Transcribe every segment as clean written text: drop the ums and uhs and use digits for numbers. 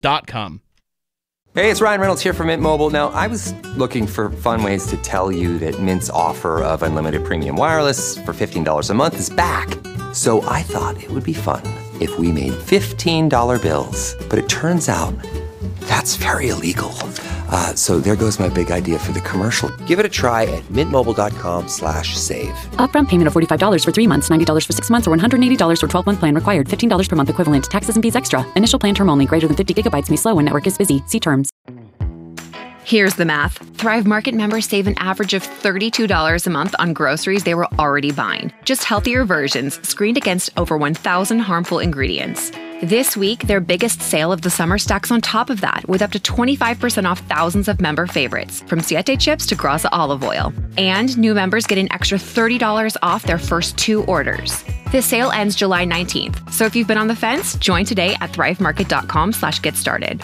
mintmobile.com. Hey, it's Ryan Reynolds here from Mint Mobile. Now, I was looking for fun ways to tell you that Mint's offer of unlimited premium wireless for $15 a month is back. So I thought it would be fun if we made $15 bills. But it turns out that's very illegal. So there goes my big idea for the commercial. Give it a try at mintmobile.com/save. Upfront payment of $45 for 3 months, $90 for 6 months, or $180 for 12-month plan required. $15 per month equivalent. Taxes and fees extra. Initial plan term only. Greater than 50 gigabytes may slow when network is busy. See terms. Here's the math. Thrive Market members save an average of $32 a month on groceries they were already buying. Just healthier versions, screened against over 1,000 harmful ingredients. This week, their biggest sale of the summer stacks on top of that, with up to 25% off thousands of member favorites, from Siete chips to Graza olive oil. And new members get an extra $30 off their first 2 orders. This sale ends July 19th, so if you've been on the fence, join today at thrivemarket.com/get started.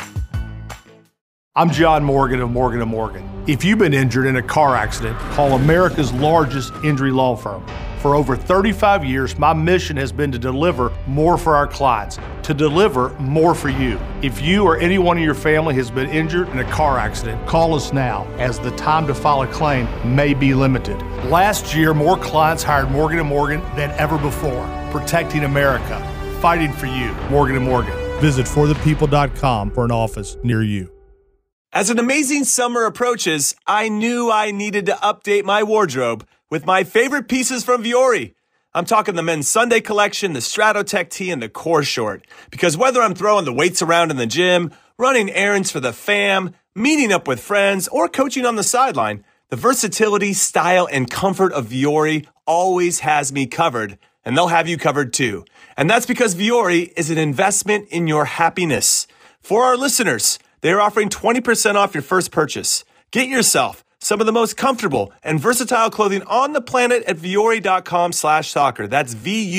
I'm John Morgan of Morgan & Morgan. If you've been injured in a car accident, call America's largest injury law firm. For over 35 years, my mission has been to deliver more for our clients, to deliver more for you. If you or anyone in your family has been injured in a car accident, call us now, as the time to file a claim may be limited. Last year, more clients hired Morgan & Morgan than ever before, protecting America, fighting for you. Morgan & Morgan. Visit forthepeople.com for an office near you. As an amazing summer approaches, I knew I needed to update my wardrobe with my favorite pieces from Vuori. I'm talking the men's Sunday collection, the Stratotech tee, and the core short. Because whether I'm throwing the weights around in the gym, running errands for the fam, meeting up with friends, or coaching on the sideline, the versatility, style, and comfort of Vuori always has me covered, and they'll have you covered too. And that's because Vuori is an investment in your happiness. For our listeners, they are offering 20% off your first purchase. Get yourself some of the most comfortable and versatile clothing on the planet at vuori.com/soccer. That's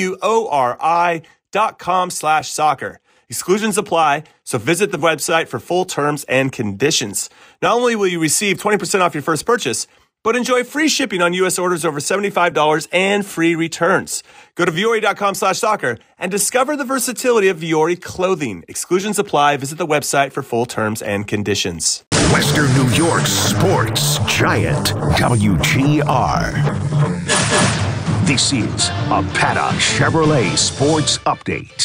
VUORI.com/soccer. Exclusions apply, so visit the website for full terms and conditions. Not only will you receive 20% off your first purchase, but enjoy free shipping on U.S. orders over $75 and free returns. Go to vuori.com/soccer and discover the versatility of Vuori clothing. Exclusions apply. Visit the website for full terms and conditions. Western New York's sports giant, WGR. This is a Paddock Chevrolet Sports Update.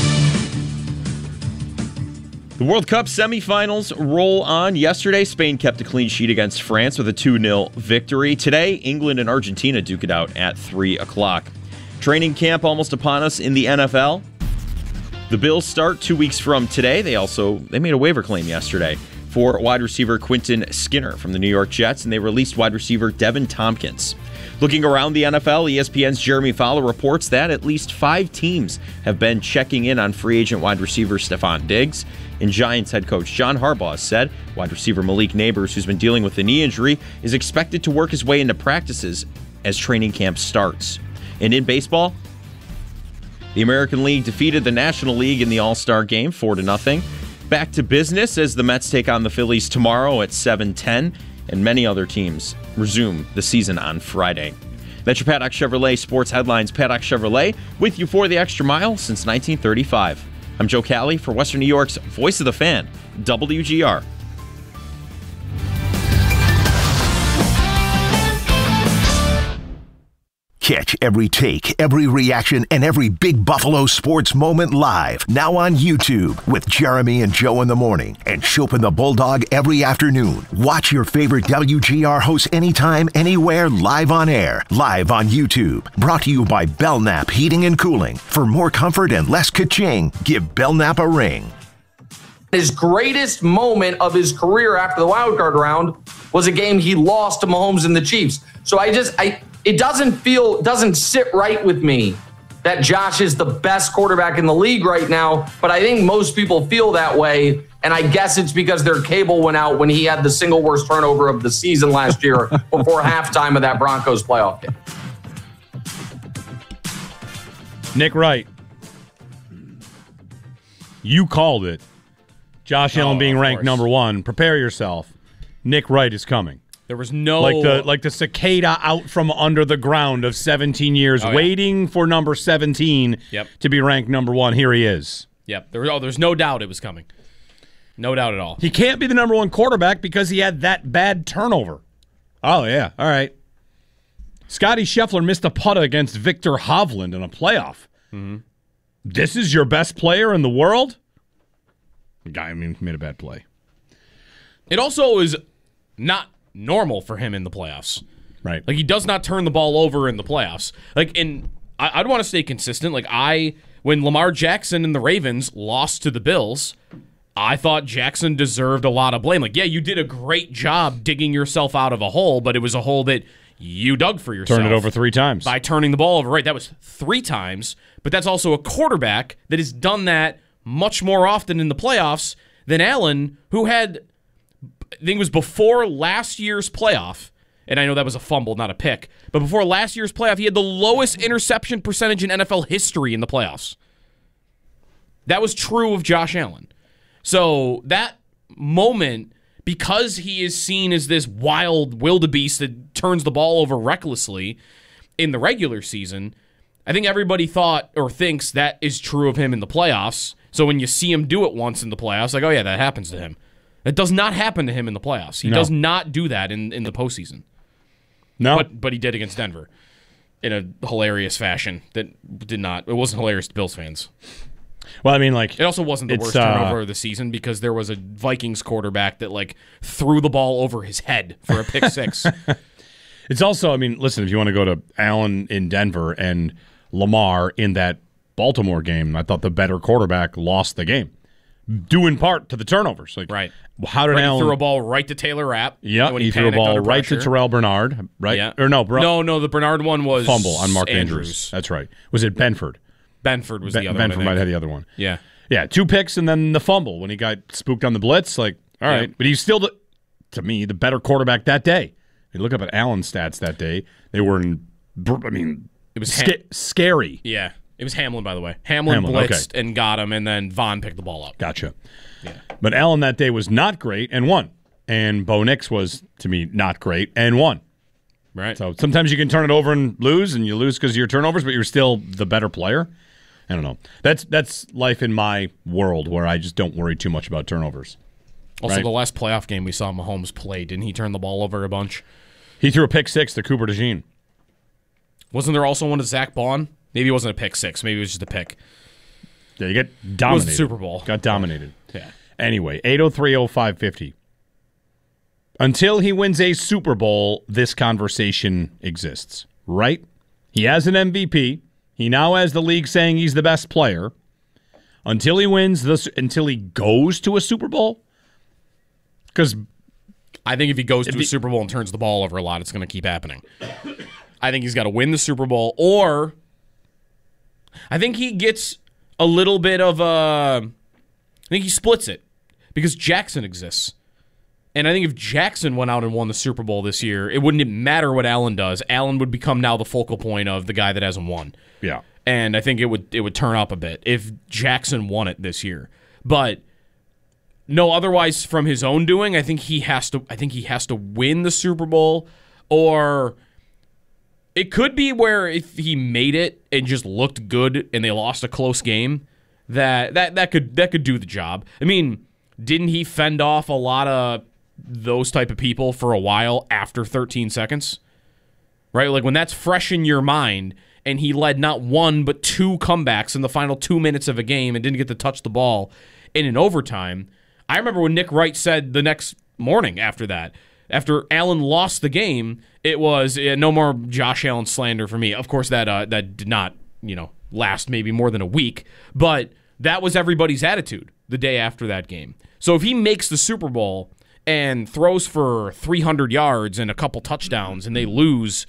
The World Cup semifinals roll on. Yesterday, Spain kept a clean sheet against France with a 2-0 victory. Today, England and Argentina duke it out at 3 o'clock. Training camp almost upon us in the NFL. The Bills start 2 weeks from today. They made a waiver claim yesterday for wide receiver Quentin Skinner from the New York Jets, and they released wide receiver Devin Tompkins. Looking around the NFL, ESPN's Jeremy Fowler reports that at least 5 teams have been checking in on free agent wide receiver Stephon Diggs. And Giants head coach John Harbaugh said wide receiver Malik Nabers, who's been dealing with a knee injury, is expected to work his way into practices as training camp starts. And in baseball, the American League defeated the National League in the All-Star Game 4-0. Back to business as the Mets take on the Phillies tomorrow at 7:10, and many other teams resume the season on Friday. That's your Paddock Chevrolet Sports Headlines. Paddock Chevrolet with you for the extra mile since 1935. I'm Joe Cali for Western New York's Voice of the Fan, WGR. Catch every take, every reaction, and every Big Buffalo sports moment live. Now on YouTube with Jeremy and Joe in the morning and Chopin the Bulldog every afternoon. Watch your favorite WGR hosts anytime, anywhere, live on air. Live on YouTube. Brought to you by Belknap Heating and Cooling. For more comfort and less ka-ching, give Belknap a ring. His greatest moment of his career after the wild card round was a game he lost to Mahomes and the Chiefs. So it doesn't sit right with me that Josh is the best quarterback in the league right now, but I think most people feel that way, and I guess it's because their cable went out when he had the single worst turnover of the season last year before halftime of that Broncos playoff game. Nick Wright, you called it. Josh Allen being ranked number 1. Prepare yourself. Nick Wright is coming. There was no like the cicada out from under the ground of 17 years, waiting for number 17 to be ranked number 1. Here he is. Yep. There's no doubt it was coming. No doubt at all. He can't be the number one quarterback because he had that bad turnover. Oh, yeah. All right. Scotty Scheffler missed a putt against Victor Hovland in a playoff. Mm-hmm. This is your best player in the world? The guy, made a bad play. It also is not normal for him in the playoffs. Right. Like, he does not turn the ball over in the playoffs. Like, I'd want to stay consistent. Like, when Lamar Jackson and the Ravens lost to the Bills, I thought Jackson deserved a lot of blame. Like, yeah, you did a great job digging yourself out of a hole, but it was a hole that you dug for yourself. Turned it over 3 times. By turning the ball over. Right, that was 3 times, but that's also a quarterback that has done that much more often in the playoffs than Allen, who had, I think it was before last year's playoff, and I know that was a fumble, not a pick, but before last year's playoff, he had the lowest interception percentage in NFL history in the playoffs. That was true of Josh Allen. So that moment, because he is seen as this wild wildebeest that turns the ball over recklessly in the regular season, I think everybody thought or thinks that is true of him in the playoffs. So when you see him do it once in the playoffs, like, oh yeah, that happens to him. It does not happen to him in the playoffs. He does not do that in the postseason. No. But he did against Denver in a hilarious fashion that did not. It wasn't hilarious to Bills fans. Well, it also wasn't the worst turnover of the season because there was a Vikings quarterback that threw the ball over his head for a pick 6. It's also, listen, if you want to go to Allen in Denver and Lamar in that Baltimore game, I thought the better quarterback lost the game, due in part to the turnovers. Right. How did Allen threw a ball right to Taylor Rapp? Yeah, he threw a ball right to Terrell Bernard, right? Yeah. Or no, no, the Bernard one was fumble on Mark Andrews. That's right. Was it Benford? Benford was the other one. Benford might have the other one. Yeah. Yeah, 2 picks and then the fumble when he got spooked on the blitz. All right. But he's still, to me, the better quarterback that day. You look up at Allen's stats that day. They were, it was scary. Yeah. It was Hamlin, by the way. Hamlin blitzed and got him, and then Vaughn picked the ball up. Gotcha. Yeah. But Allen that day was not great and won. And Bo Nix was, to me, not great and won. Right. So sometimes you can turn it over and you lose because of your turnovers, but you're still the better player. I don't know. That's life in my world where I just don't worry too much about turnovers. Also, the last playoff game we saw Mahomes play, didn't he turn the ball over a bunch? He threw a pick 6 to Cooper DeJean. Wasn't there also one to Zach Baun? Maybe it wasn't a pick 6. Maybe it was just a pick. Yeah, you get dominated. It was the Super Bowl. Got dominated. Yeah. Anyway, 803-0550. Until he wins a Super Bowl, this conversation exists, right? He has an MVP. He now has the league saying he's the best player. Until he until he goes to a Super Bowl? Because I think if he goes to a Super Bowl and turns the ball over a lot, it's going to keep happening. I think he's got to win the Super Bowl, or I think he gets a little bit of I think he splits it because Jackson exists. And I think if Jackson went out and won the Super Bowl this year, it wouldn't matter what Allen does. Allen would become now the focal point of the guy that hasn't won. Yeah. And I think it would turn up a bit if Jackson won it this year. But no, otherwise from his own doing, I think he has to win the Super Bowl, or it could be where if he made it and just looked good and they lost a close game, that could do the job. Didn't he fend off a lot of those type of people for a while after 13 seconds? Right? When that's fresh in your mind, and he led not 1 but 2 comebacks in the final 2 minutes of a game and didn't get to touch the ball in an overtime. I remember when Nick Wright said the next morning after that, after Allen lost the game, it was no more Josh Allen slander for me. Of course, that did not last maybe more than a week, but that was everybody's attitude the day after that game. So if he makes the Super Bowl and throws for 300 yards and a couple touchdowns and they lose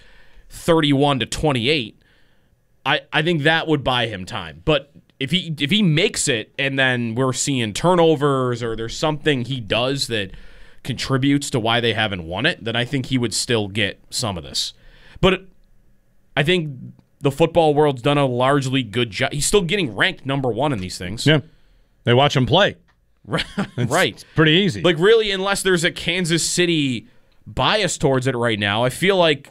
31-28, I think that would buy him time. But if he makes it and then we're seeing turnovers or there's something he does that contributes to why they haven't won it, then I think he would still get some of this. But I think the football world's done a largely good job. He's still getting ranked number 1 in these things. Yeah. They watch him play. Right. It's pretty easy. Really, unless there's a Kansas City bias towards it right now, I feel like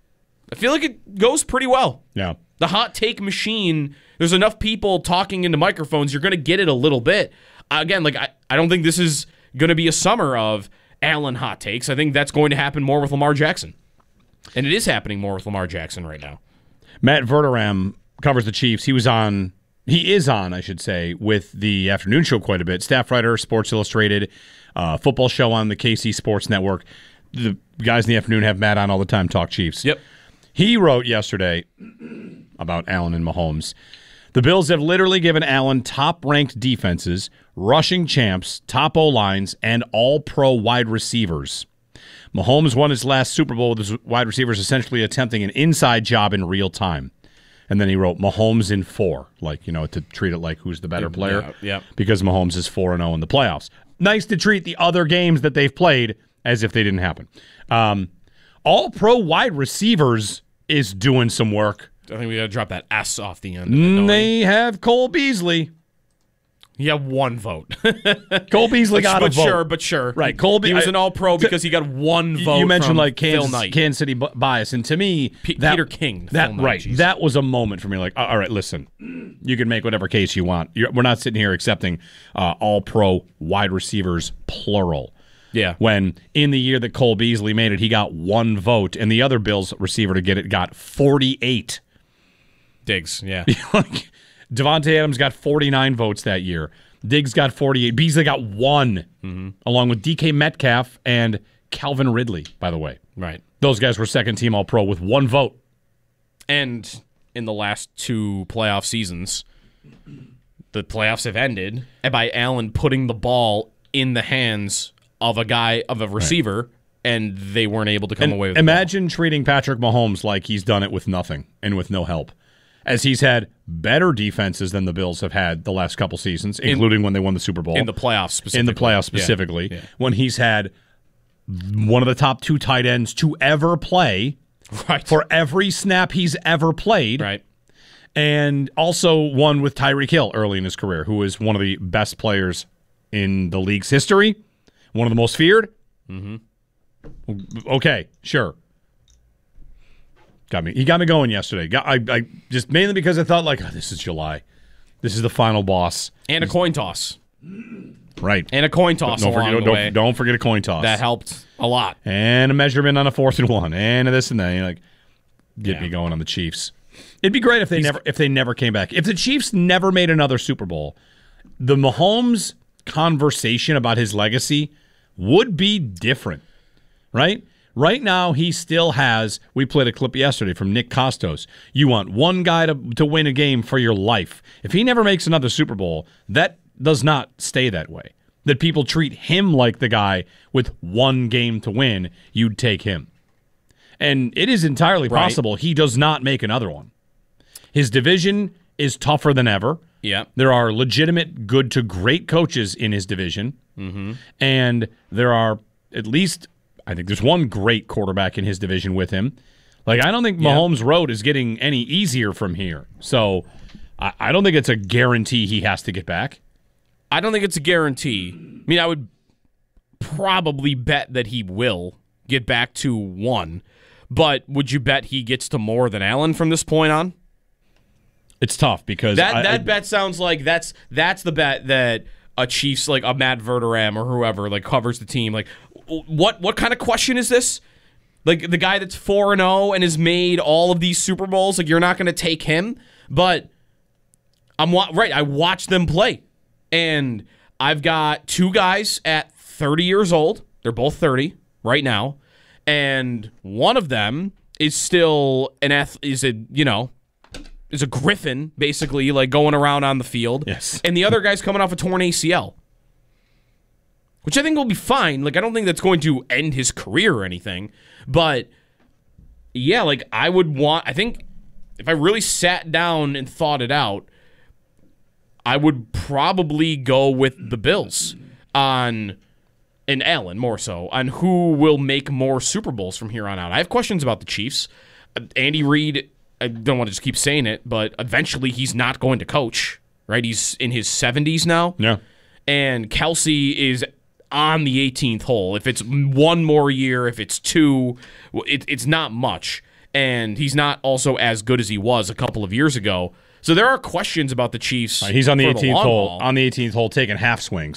it goes pretty well. Yeah. The hot take machine, there's enough people talking into microphones, you're going to get it a little bit. Again, I I don't think this is going to be a summer of Allen hot takes. I think that's going to happen more with Lamar Jackson. And it is happening more with Lamar Jackson right now. Matt Verderam covers the Chiefs. He is on, I should say, with the afternoon show quite a bit. Staff writer, Sports Illustrated, football show on the KC Sports Network. The guys in the afternoon have Matt on all the time, talk Chiefs. Yep. He wrote yesterday about Allen and Mahomes. The Bills have literally given Allen top-ranked defenses, rushing champs, top O-lines, and all-pro wide receivers. Mahomes won his last Super Bowl with his wide receivers essentially attempting an inside job in real time. And then he wrote Mahomes in 4, to treat it like who's the better player. Yeah. Because Mahomes is 4-0 in the playoffs. Nice to treat the other games that they've played as if they didn't happen. All-pro wide receivers is doing some work. I think we got to drop that S off the end. They have Cole Beasley. He had 1 vote. Cole Beasley got a vote. But sure. Right. He was an all-pro because he got 1 vote. You mentioned from Kansas City bias, and to me, Peter King. That was a moment for me. Like, all right, listen, you can make whatever case you want. We're not sitting here accepting all-pro wide receivers, plural. Yeah. When in the year that Cole Beasley made it, he got 1 vote, and the other Bills receiver to get it got 48. Diggs, yeah. Devontae Adams got 49 votes that year. Diggs got 48. Beasley got 1, along with DK Metcalf and Calvin Ridley, by the way. Right. Those guys were second-team All-Pro with 1 vote. And in the last 2 playoff seasons, the playoffs have ended by Allen putting the ball in the hands of a receiver, and they weren't able to come away with it. Imagine treating Patrick Mahomes like he's done it with nothing and with no help, as he's had better defenses than the Bills have had the last couple seasons, including when they won the Super Bowl. In the playoffs specifically. Yeah. When he's had one of the top 2 tight ends to ever play for every snap he's ever played. Right. And also one with Tyreek Hill early in his career, who is one of the best players in the league's history. One of the most feared? Okay, sure. He got me going yesterday. I just mainly because I thought this is July. This is the final boss. And a coin toss. Right. And a coin toss along the way. Don't forget a coin toss. That helped a lot. And a measurement on a 4th and 1. And this and that. You're get me going on the Chiefs. It'd be great if they never came back. If the Chiefs never made another Super Bowl, the Mahomes conversation about his legacy would be different, right? Right now, he still has, we played a clip yesterday from Nick Costos. You want one guy to win a game for your life. If he never makes another Super Bowl, that does not stay that way. That people treat him like the guy with 1 game to win, you'd take him. And it is entirely possible he does not make another one. His division is tougher than ever. Yeah. There are legitimate good to great coaches in his division. And there are at least, I think there's 1 great quarterback in his division with him. I don't think Mahomes' road is getting any easier from here. So I don't think it's a guarantee he has to get back. I don't think it's a guarantee. I mean, I would probably bet that he will get back to 1. But would you bet he gets to more than Allen from this point on? It's tough because that bet sounds like that's the bet that a Chiefs, a Matt Verderam or whoever, covers the team. What kind of question is this? The guy that's 4-0 and has made all of these Super Bowls, you're not going to take him? But I watch them play. And I've got 2 guys at 30 years old. They're both 30 right now. And one of them is still is a griffin, basically, going around on the field. Yes. And the other guy's coming off a torn ACL, which I think will be fine. I don't think that's going to end his career or anything. But, yeah, I think if I really sat down and thought it out, I would probably go with the Bills and Allen more so, on who will make more Super Bowls from here on out. I have questions about the Chiefs. Andy Reid, I don't want to just keep saying it, but eventually he's not going to coach, right? He's in his 70s now. Yeah. And Kelsey is on the 18th hole. If it's 1 more year, if it's 2, it's not much. And he's not also as good as he was a couple of years ago. So there are questions about the Chiefs. He's on the 18th hole. Haul. On the 18th hole, taking half swings.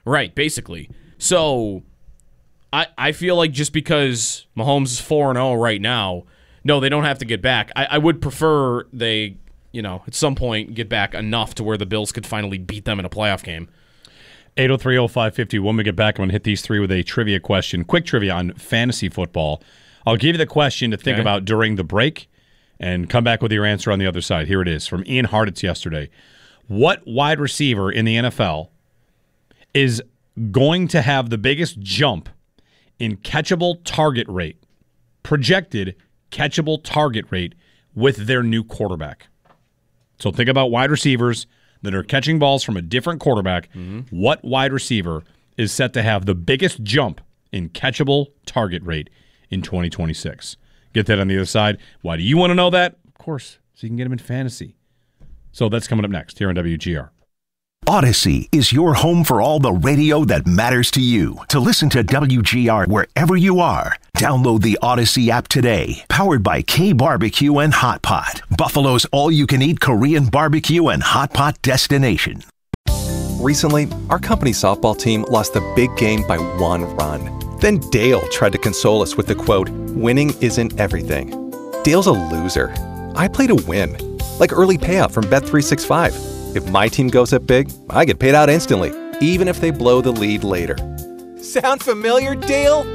Right, basically. So I feel like just because Mahomes is 4-0 right now, no, they don't have to get back. I would prefer they, at some point get back enough to where the Bills could finally beat them in a playoff game. 803-0550. When we get back, I'm going to hit these three with a trivia question. Quick trivia on fantasy football. I'll give you the question to think about during the break and come back with your answer on the other side. Here it is from Ian Hartitz yesterday. What wide receiver in the NFL is going to have the biggest jump in catchable target rate, projected catchable target rate with their new quarterback? So think about wide receivers that are catching balls from a different quarterback. What wide receiver is set to have the biggest jump in catchable target rate in 2026? Get that on the other side. Why do you want to know that? Of course, so you can get him in fantasy. So that's coming up next here on WGR. Odyssey is your home for all the radio that matters to you. To listen to WGR wherever you are, download the Odyssey app today. Powered by K-Barbecue and Hot Pot, Buffalo's all-you-can-eat Korean barbecue and hot pot destination. Recently, our company softball team lost the big game by 1 run. Then Dale tried to console us with the quote, "Winning isn't everything." Dale's a loser. I play to win, like early payout from Bet365. If my team goes up big, I get paid out instantly, even if they blow the lead later. Sound familiar, Dale?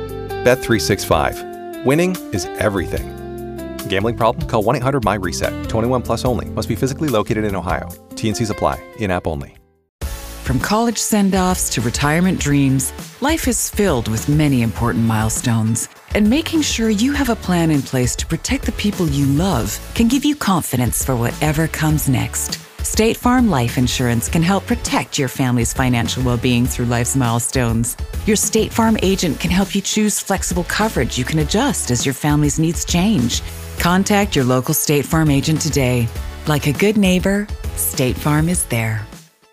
Bet365. Winning is everything. Gambling problem? Call 1-800-MY-RESET. 21 plus only. Must be physically located in Ohio. T&Cs apply. In-app only. From college send-offs to retirement dreams, life is filled with many important milestones. And making sure you have a plan in place to protect the people you love can give you confidence for whatever comes next. State Farm Life Insurance can help protect your family's financial well-being through life's milestones. Your State Farm agent can help you choose flexible coverage you can adjust as your family's needs change. Contact your local State Farm agent today. Like a good neighbor, State Farm is there.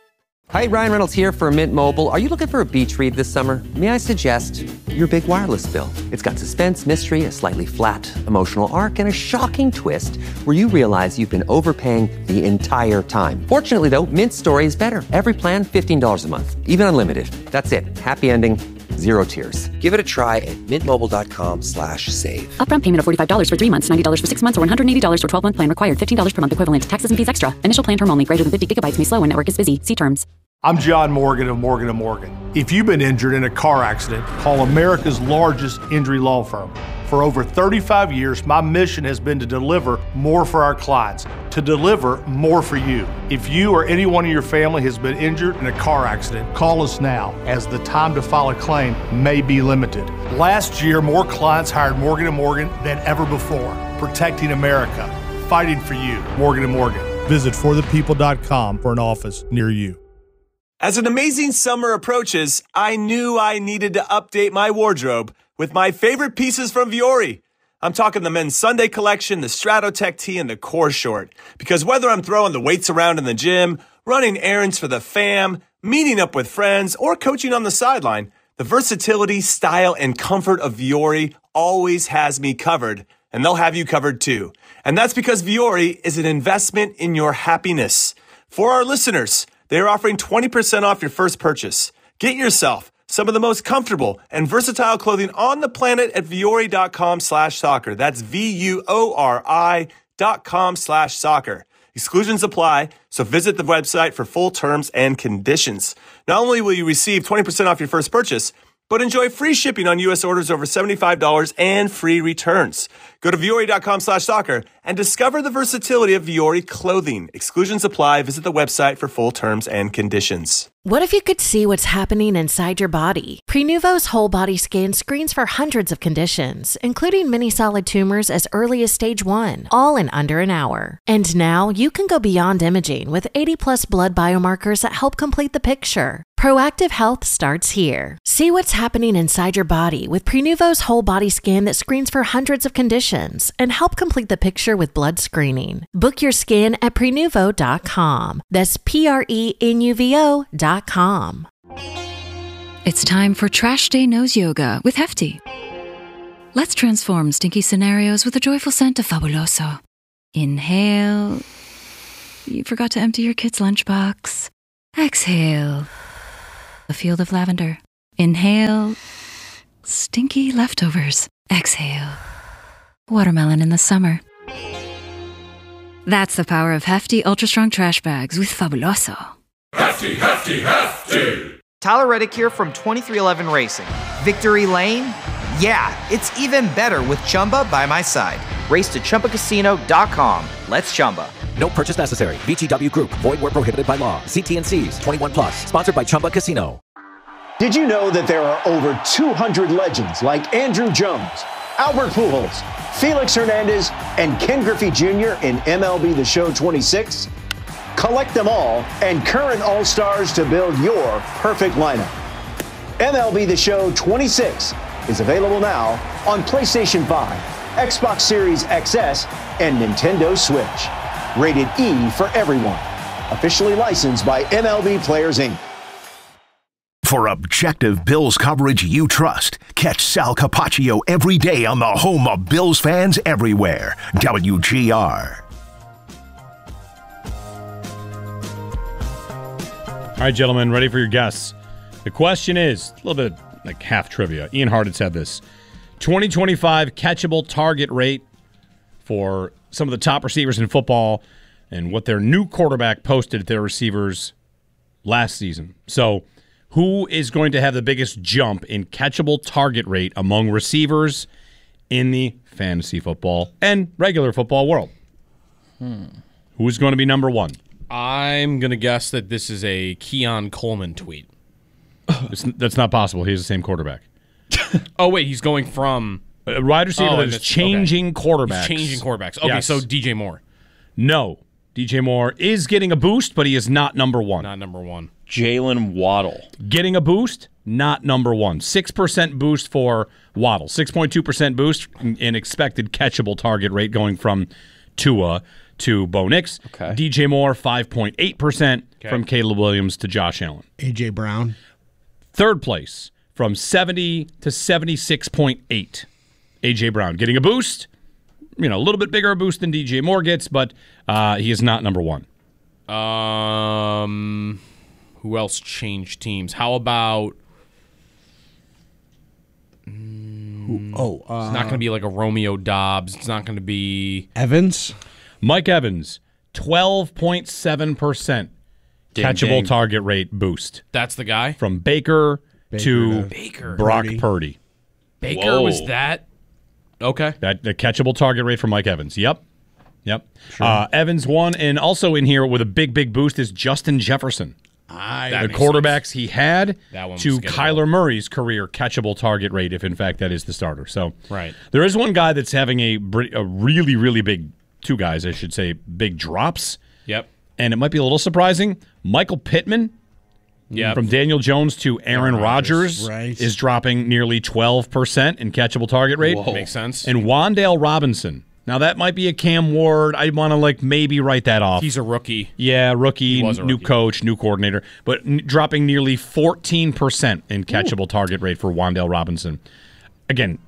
Hi, Ryan Reynolds here for Mint Mobile. Are you looking for a beach read this summer? May I suggest your big wireless bill? It's got suspense, mystery, a slightly flat, emotional arc, and a shocking twist where you realize you've been overpaying the entire time. Fortunately, though, Mint's story is better. Every plan, $15 a month, even unlimited. That's it. Happy ending, zero tears. Give it a try at mintmobile.com/save. Upfront payment of $45 for 3 months, $90 for 6 months, or $180 for 12-month plan required. $15 per month equivalent. Taxes and fees extra. Initial plan term only. Greater than 50 gigabytes may slow when network is busy. See terms. I'm John Morgan of Morgan & Morgan. If you've been injured in a car accident, call America's largest injury law firm. For over 35 years, my mission has been to deliver more for our clients, to deliver more for you. If you or anyone in your family has been injured in a car accident, call us now, as the time to file a claim may be limited. Last year, more clients hired Morgan & Morgan than ever before, protecting America, fighting for you. Morgan & Morgan. Visit forthepeople.com for an office near you. As an amazing summer approaches, I knew I needed to update my wardrobe with my favorite pieces from Vuori. I'm talking the men's Sunday collection, the Stratotech tee, and the core short. Because whether I'm throwing the weights around in the gym, running errands for the fam, meeting up with friends, or coaching on the sideline, the versatility, style, and comfort of Vuori always has me covered. And they'll have you covered too. And that's because Vuori is an investment in your happiness. For our listeners, they are offering 20% off your first purchase. Get yourself some of the most comfortable and versatile clothing on the planet at Vuori.com/soccer. That's VUORI.com/soccer. Exclusions apply, so visit the website for full terms and conditions. Not only will you receive 20% off your first purchase, but enjoy free shipping on U.S. orders over $75 and free returns. Go to Vuori.com/soccer and discover the versatility of Vuori clothing. Exclusions apply. Visit the website for full terms and conditions. What if you could see what's happening inside your body? Prenuvo's whole body scan screens for hundreds of conditions, including many solid tumors as early as stage 1, all in under an hour. And now you can go beyond imaging with 80+ blood biomarkers that help complete the picture. Proactive health starts here. See what's happening inside your body with Prenuvo's whole body scan that screens for hundreds of conditions and help complete the picture with blood screening. Book your scan at Prenuvo.com. That's Prenuvo.com. It's time for Trash Day Nose Yoga with Hefty. Let's transform stinky scenarios with a joyful scent of Fabuloso. Inhale. You forgot to empty your kid's lunchbox. Exhale. a field of lavender. Inhale, stinky leftovers. Exhale, watermelon in the summer. That's the power of hefty, ultra-strong trash bags with Fabuloso. Hefty, hefty, hefty! Tyler Reddick here from 2311 Racing. Victory Lane? Yeah, it's even better with Chumba by my side. Race to ChumbaCasino.com. Let's Chumba. No purchase necessary. VGW Group. Void where prohibited by law. See T&Cs. 21 plus. Sponsored by Chumba Casino. Did you know that there are over 200 legends like Andrew Jones, Albert Pujols, Felix Hernandez, and Ken Griffey Jr. in MLB The Show 26? Collect them all and current All-Stars to build your perfect lineup. MLB The Show 26 is available now on PlayStation 5, Xbox Series XS, and Nintendo Switch. Rated E for everyone. Officially licensed by MLB Players, Inc. For objective Bills coverage you trust, catch Sal Capaccio every day on the home of Bills fans everywhere, WGR. All right, gentlemen, ready for your guess. The question is, a little bit like half trivia. Ian Hart had said this. 2025 catchable target rate for some of the top receivers in football and what their new quarterback posted at their receivers last season. So who is going to have the biggest jump in catchable target rate among receivers in the fantasy football and regular football world? Who's going to be number one? I'm going to guess that this is a Keon Coleman tweet. That's not possible. He has the same quarterback. Oh, wait, he's going from... A wide receiver that is changing quarterbacks. He's changing quarterbacks. Okay, Yes. so DJ Moore. No. DJ Moore is getting a boost, but he is not number one. Not number one. Jalen Waddle. Getting a boost, not number one. 6% boost for Waddle. 6.2% boost in expected catchable target rate going from Tua to Bo Nix. Okay. DJ Moore, 5.8% from Caleb Williams to Josh Allen. A.J. Brown. Third place from 70 to 76.8. A.J. Brown getting a boost. You know, a little bit bigger a boost than DJ Moore gets, but he is not number one. Who else changed teams? How about... it's not going to be like a Romeo Dobbs. It's not going to be... Evans? Mike Evans, 12.7% catchable target rate boost. That's the guy? From Baker to Brock Purdy. Baker was that? Okay. That the catchable target rate for Mike Evans. Yep. Sure. Evans won, and also in here with a big boost is Justin Jefferson. The quarterbacks he had to Kyler Murray's career catchable target rate, if in fact that is the starter. So there is one guy that's having a really big, two guys, I should say, big drops. Yep. And it might be a little surprising. Michael Pittman, from Daniel Jones to Aaron Rodgers, is dropping nearly 12% in catchable target rate. Whoa. Makes sense. And Wan'Dale Robinson. Now, that might be a Cam Ward. I want to maybe write that off. He's a rookie. Yeah, rookie, new coach, new coordinator. But dropping nearly 14% in catchable target rate for Wan'Dale Robinson. Again,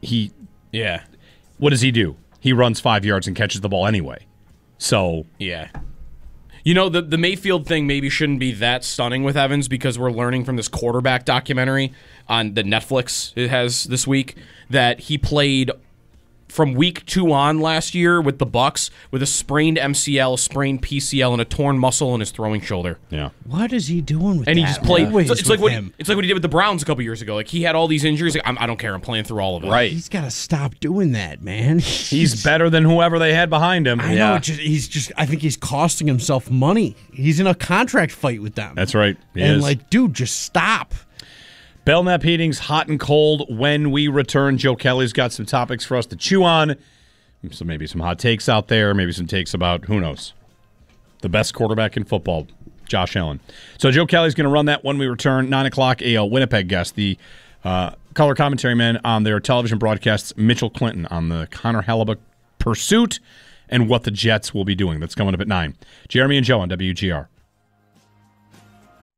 what does he do? He runs 5 yards and catches the ball anyway. So... Yeah. You know, the Mayfield thing maybe shouldn't be that stunning with Evans because we're learning from this quarterback documentary on the Netflix it has this week that he played from week 2 on last year with the Bucs with a sprained MCL, a sprained PCL, and a torn muscle in his throwing shoulder. Yeah. What is he doing with that? And he just played. Always It's like with what him. it's like what he did with the Browns a couple years ago. Like he had all these injuries. Like, I don't care. I'm playing through all of it. Right. He's got to stop doing that, man. He's better than whoever they had behind him. I know. I think he's costing himself money. He's in a contract fight with them. That's right. He is. Dude, just stop. Belknap Heating's hot and cold when we return. Joe Kelly's got some topics for us to chew on. So maybe some hot takes out there, maybe some takes about, who knows, the best quarterback in football, Josh Allen. So Joe Kelly's going to run that when we return. 9 o'clock, a Winnipeg guest, the color commentary man on their television broadcasts, Mitchell Clinton, on the Connor Hellebuyck pursuit and what the Jets will be doing. That's coming up at 9. Jeremy and Joe on WGR.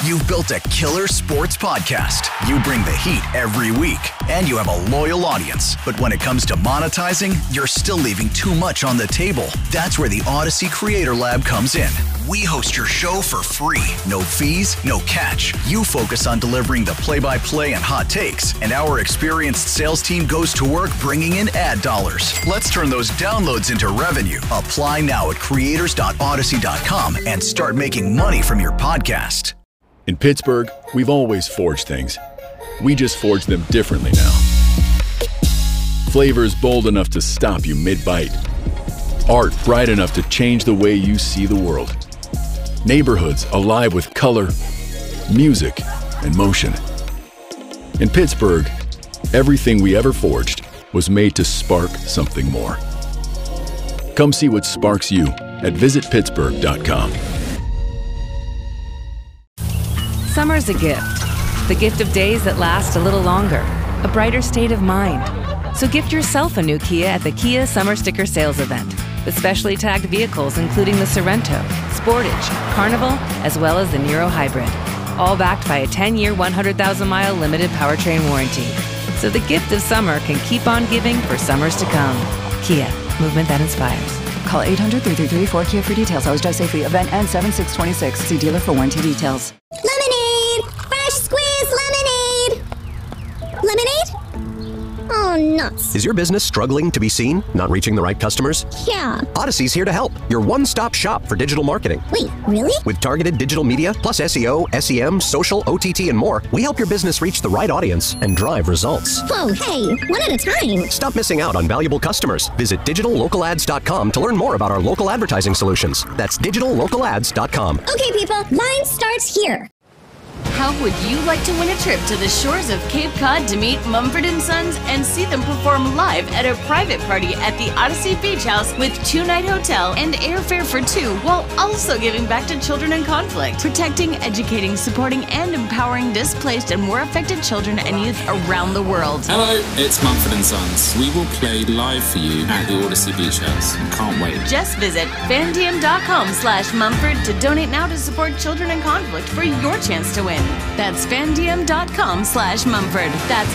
You've built a killer sports podcast. You bring the heat every week, and you have a loyal audience. But when it comes to monetizing, you're still leaving too much on the table. That's where the Odyssey Creator Lab comes in. We host your show for free. No fees, no catch. You focus on delivering the play-by-play and hot takes, and our experienced sales team goes to work bringing in ad dollars. Let's turn those downloads into revenue. Apply now at creators.odyssey.com and start making money from your podcast. In Pittsburgh, we've always forged things. We just forge them differently now. Flavors bold enough to stop you mid-bite. Art bright enough to change the way you see the world. Neighborhoods alive with color, music, and motion. In Pittsburgh, everything we ever forged was made to spark something more. Come see what sparks you at visitpittsburgh.com. Summer's a gift. The gift of days that last a little longer. A brighter state of mind. So gift yourself a new Kia at the Kia Summer Sticker Sales Event. With specially tagged vehicles including the Sorento, Sportage, Carnival, as well as the Niro Hybrid. All backed by a 10-year, 100,000-mile limited powertrain warranty. So the gift of summer can keep on giving for summers to come. Kia, movement that inspires. Call 800-333-4KIA for details. Always drive safely. Event ends 7/6/26. See dealer for warranty details. Lemonade! Fresh squeezed lemonade! Lemonade? Oh, nuts. Is your business struggling to be seen? Not reaching the right customers? Yeah. Odyssey's here to help. Your one-stop shop for digital marketing. Wait, really? With targeted digital media, plus SEO, SEM, social, OTT, and more, we help your business reach the right audience and drive results. Whoa, hey, one at a time. Stop missing out on valuable customers. Visit digitallocalads.com to learn more about our local advertising solutions. That's digitallocalads.com. Okay, people, line starts here. How would you like to win a trip to the shores of Cape Cod to meet Mumford & Sons and see them perform live at a private party at the Odyssey Beach House with 2-night hotel and airfare for 2, while also giving back to children in conflict, protecting, educating, supporting, and empowering displaced and war affected children and youth around the world? Hello, it's Mumford & Sons. We will play live for you at the Odyssey Beach House. Can't wait. Just visit fandiem.com/Mumford to donate now to support children in conflict for your chance to win. That's fandiem.com/Mumford. That's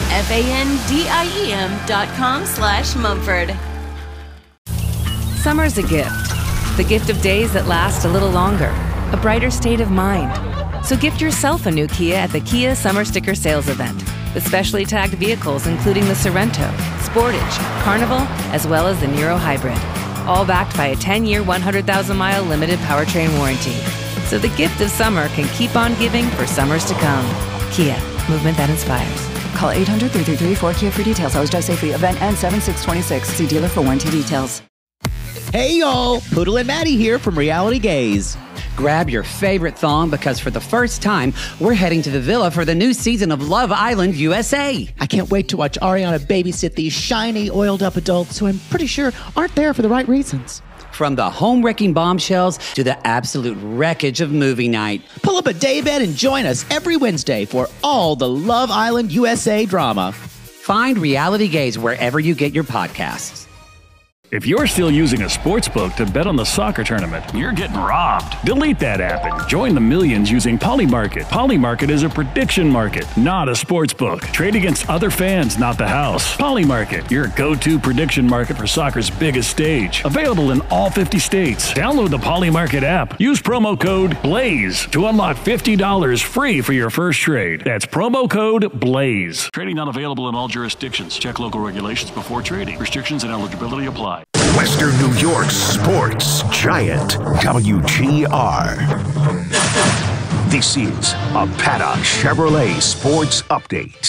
FANDIEM.com/Mumford. Summer's a gift. The gift of days that last a little longer. A brighter state of mind. So gift yourself a new Kia at the Kia Summer Sticker Sales Event. With specially tagged vehicles including the Sorento, Sportage, Carnival, as well as the Niro Hybrid. All backed by a 10-year, 100,000-mile limited powertrain warranty. So the gift of summer can keep on giving for summers to come. Kia, movement that inspires. Call 800-333-4KIA for details. Always drive safely. Event ends 7/6/26. See dealer for warranty details. Hey y'all, Poodle and Maddie here from Reality Gaze. Grab your favorite thong because for the first time, we're heading to the villa for the new season of Love Island USA. I can't wait to watch Ariana babysit these shiny, oiled-up adults who I'm pretty sure aren't there for the right reasons. From the home-wrecking bombshells to the absolute wreckage of movie night. Pull up a daybed and join us every Wednesday for all the Love Island USA drama. Find Reality Gaze wherever you get your podcasts. If you're still using a sportsbook to bet on the soccer tournament, you're getting robbed. Delete that app and join the millions using Polymarket. Polymarket is a prediction market, not a sportsbook. Trade against other fans, not the house. Polymarket, your go-to prediction market for soccer's biggest stage. Available in all 50 states. Download the Polymarket app. Use promo code BLAZE to unlock $50 free for your first trade. That's promo code BLAZE. Trading not available in all jurisdictions. Check local regulations before trading. Restrictions and eligibility apply. Western New York's sports giant, WGR. This is a Paddock Chevrolet Sports Update.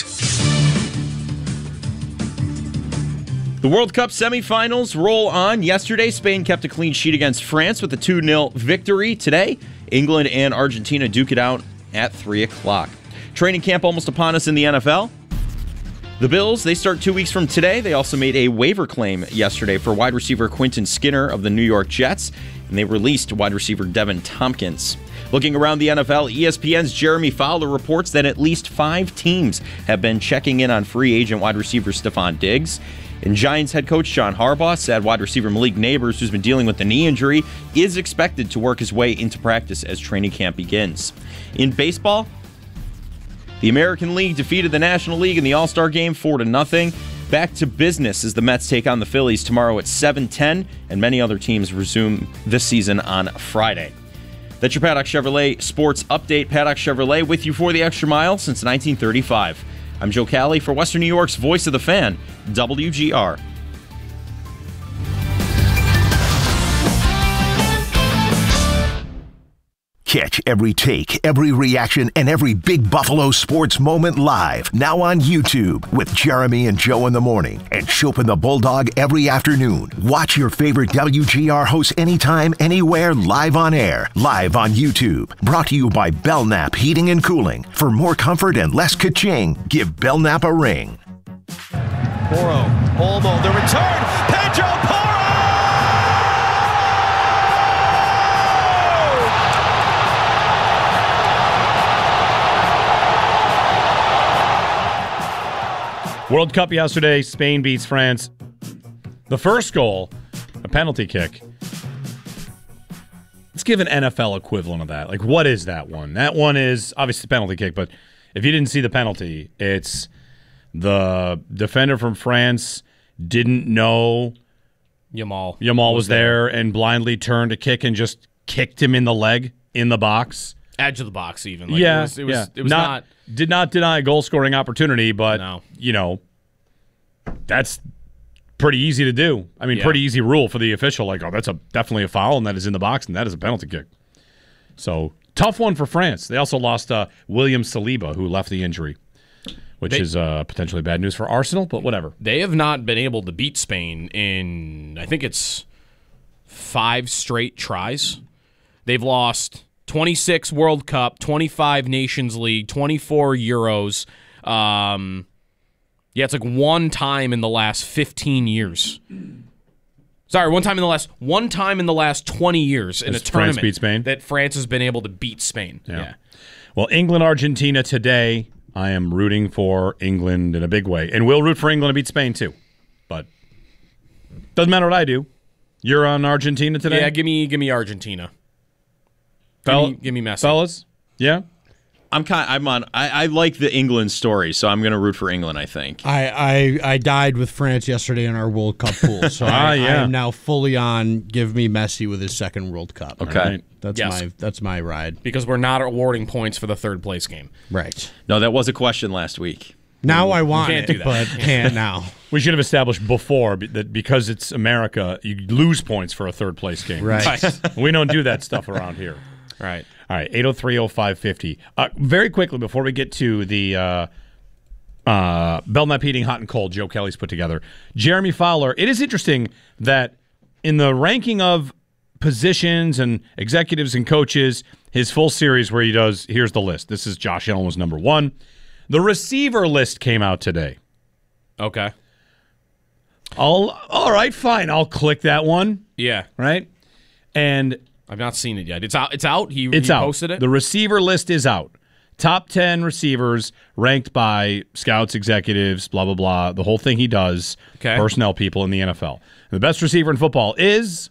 The World Cup semifinals roll on. Yesterday, Spain kept a clean sheet against France with a 2-0 victory. Today, England and Argentina duke it out at 3 o'clock. Training camp almost upon us in the NFL. The Bills, they start 2 weeks from today. They also made a waiver claim yesterday for wide receiver Quentin Skinner of the New York Jets, and they released wide receiver Devin Tompkins. Looking around the NFL, ESPN's Jeremy Fowler reports that at least 5 teams have been checking in on free agent wide receiver Stephon Diggs. And Giants head coach John Harbaugh said wide receiver Malik Neighbors, who's been dealing with a knee injury, is expected to work his way into practice as training camp begins. In baseball, the American League defeated the National League in the All-Star Game 4-0. Back to business as the Mets take on the Phillies tomorrow at 7:10, and many other teams resume this season on Friday. That's your Paddock Chevrolet Sports Update. Paddock Chevrolet with you for the extra mile since 1935. I'm Joe Cali for Western New York's Voice of the Fan, WGR. Catch every take, every reaction, and every big Buffalo sports moment live. Now on YouTube with Jeremy and Joe in the morning and Chopin the Bulldog every afternoon. Watch your favorite WGR hosts anytime, anywhere, live on air. Live on YouTube. Brought to you by Belknap Heating and Cooling. For more comfort and less ka-ching, give Belknap a ring. Porro, Olmo, the return, Pedro Porro! World Cup yesterday, Spain beats France. The first goal, a penalty kick. Let's give an NFL equivalent of that. Like, what is that one? That one is obviously a penalty kick, but if you didn't see the penalty, it's the defender from France didn't know Yamal was there and blindly turned to kick and just kicked him in the leg in the box. Edge of the box, even. It was not. Did not deny a goal-scoring opportunity, but, that's pretty easy to do. I mean, pretty easy rule for the official. Like, that's definitely a foul, and that is in the box, and that is a penalty kick. So, tough one for France. They also lost William Saliba, who left the injury, which is potentially bad news for Arsenal, but whatever. They have not been able to beat Spain in, I think it's 5 straight tries. They've lost 26 World Cup, 25 Nations League, 24 Euros. It's like one time in the last 15 years. Sorry, one time in the last 20 years in a tournament France beat Spain? that France has been able to beat Spain. Yeah. Well, England-Argentina today. I am rooting for England in a big way. And we'll root for England to beat Spain, too. But doesn't matter what I do. You're on Argentina today? Yeah, give me Argentina. Give me Messi. Fellas? Yeah? I like the England story, so I'm going to root for England, I think. I died with France yesterday in our World Cup pool, so I am now fully on give me Messi with his second World Cup. Okay. Right? That's my ride. Because we're not awarding points for the third place game. Right. No, that was a question last week. Now I want can't it, do that. but can't now. We should have established before that because it's America, you lose points for a third place game. Right. We don't do that stuff around here. Right. All right, 803-0550. Very quickly, before we get to the Belknap Heating Hot and Cold Joe Kelly's put together, Jeremy Fowler, it is interesting that in the ranking of positions and executives and coaches, his full series where he does, here's the list. This is Josh Allen was number 1. The receiver list came out today. Okay. All right, fine. I'll click that one. Yeah. Right? And I've not seen it yet. It's out. It's out. He out. Posted it. The receiver list is out. Top 10 receivers ranked by scouts, executives, blah, blah, blah. The whole thing he does, personnel people in the NFL. And the best receiver in football is?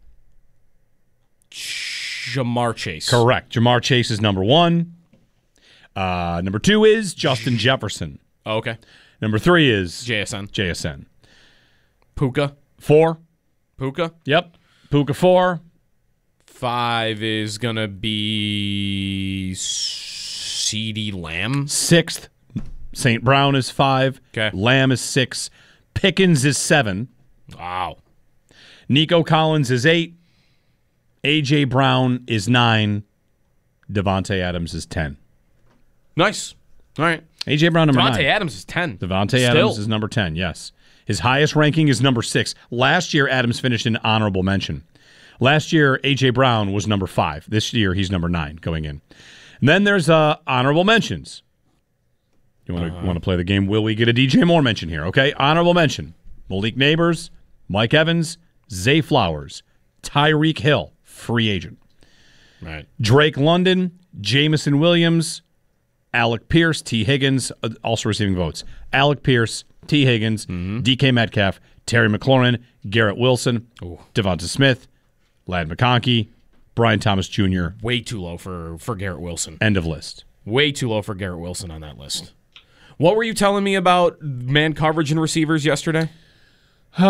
Ja'Marr Chase. Correct. Ja'Marr Chase is number 1. Number 2 is Justin Jefferson. Oh, okay. Number 3 is? JSN. Puka. 4. Puka. Yep. Puka 4. 5 is going to be CeeDee Lamb. 6th, St. Brown is 5. Okay. Lamb is 6. Pickens is 7. Wow. Nico Collins is 8. A.J. Brown is 9. Devontae Adams is 10. Nice. All right. A.J. Brown number 9. Devontae Adams is 10. Devontae Adams is number 10, yes. His highest ranking is number 6. Last year, Adams finished in honorable mention. Last year, A.J. Brown was number 5. This year, he's number 9 going in. And then there's honorable mentions. You want to play the game? Will we get a DJ Moore mention here? Okay, honorable mention: Malik Neighbors, Mike Evans, Zay Flowers, Tyreek Hill, free agent. Right. Drake London, Jamison Williams, Alec Pierce, T. Higgins, also receiving votes. Alec Pierce, T. Higgins, DK Metcalf, Terry McLaurin, Garrett Wilson, Devonta Smith, Ladd McConkey, Brian Thomas Jr. Way too low for Garrett Wilson. End of list. Way too low for Garrett Wilson on that list. What were you telling me about man coverage and receivers yesterday? The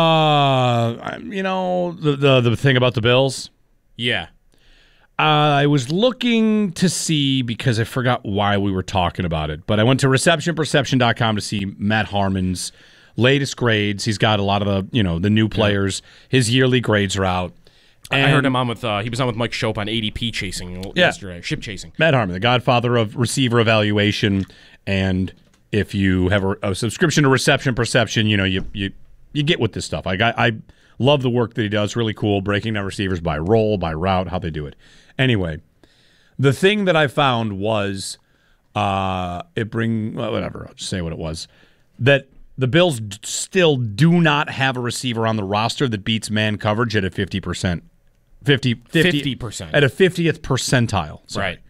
thing about the Bills? Yeah. I was looking to see, because I forgot why we were talking about it, but I went to receptionperception.com to see Matt Harmon's latest grades. He's got a lot of the new players. His yearly grades are out. And I heard him on with he was on with Mike Shope on ADP chasing yesterday, ship chasing. Matt Harmon, the godfather of receiver evaluation, and if you have a subscription to Reception Perception, you get with this stuff. I love the work that he does. Really cool, breaking down receivers by role, by route, how they do it. Anyway, the thing that I found was whatever. I'll just say what it was. That the Bills still do not have a receiver on the roster that beats man coverage at a 50%. 50% at a 50th percentile. Sorry. Right.